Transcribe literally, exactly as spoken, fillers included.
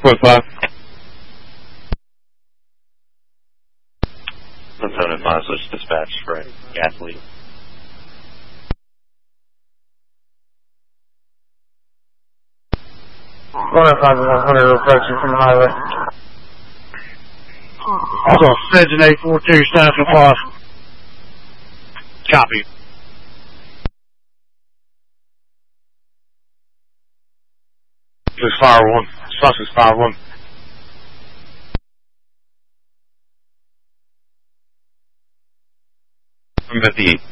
Four five. one seven five, switch dispatch for gasoline. one oh five one hundred approaching from the highway. Also, Sedge eight four two, stand for five. Copy. This is fire one. Sussex fire one. I'm at the